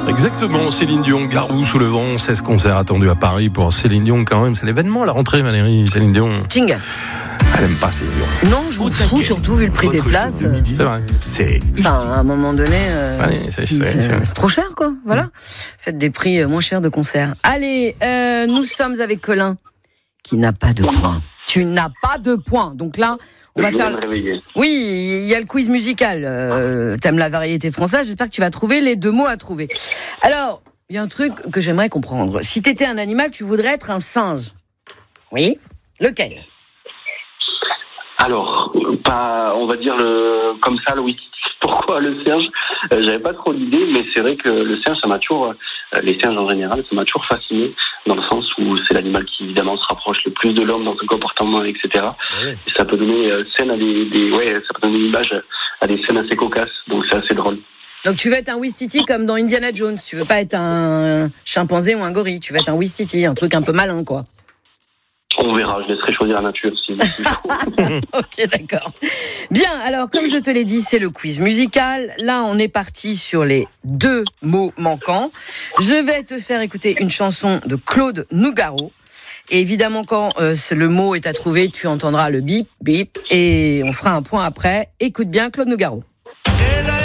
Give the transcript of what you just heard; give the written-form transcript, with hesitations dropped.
Exactement, Céline Dion, Garou sous le vent, 16 concerts attendus à Paris pour Céline Dion quand même. C'est l'événement, la rentrée, Valérie. Céline Dion. Jingle. Elle aime pas Céline Dion. Non, je m'en fous, surtout vu le prix des places. C'est vrai. C'est Enfin, à un moment donné, Allez, c'est trop cher, quoi. Voilà. Faites des prix moins chers de concert. Allez, nous sommes avec Colin, qui n'a pas de points. Tu n'as pas de points. Donc là, on va faire. Oui, il y a le quiz musical. T'aimes la variété française. J'espère que tu vas trouver les deux mots à trouver. Alors, il y a un truc que j'aimerais comprendre. Si t'étais un animal, tu voudrais être un singe. Oui. Lequel ? Alors, pas, on va dire comme ça, le whisky. Pourquoi le singe ? J'avais pas trop d'idées, mais c'est vrai que le singe, ça m'a toujours, les singes en général, ça m'a toujours fasciné, dans le sens où c'est l'animal qui évidemment se rapproche le plus de l'homme dans son comportement, etc. Ouais. Et ça peut donner scène à ça peut donner une image à des scènes assez cocasses, donc c'est assez drôle. Donc tu veux être un Ouistiti comme dans Indiana Jones, tu veux pas être un chimpanzé ou un gorille, tu veux être un Ouistiti, un truc un peu malin, quoi. On verra, je laisserai choisir la nature si Ok, d'accord. Bien, alors comme je te l'ai dit, c'est le quiz musical. Là, on est parti sur les deux mots manquants. Je vais te faire écouter une chanson de Claude Nougaro. Et évidemment, quand le mot est à trouver, tu entendras le bip, bip, et on fera un point après. Écoute bien Claude Nougaro.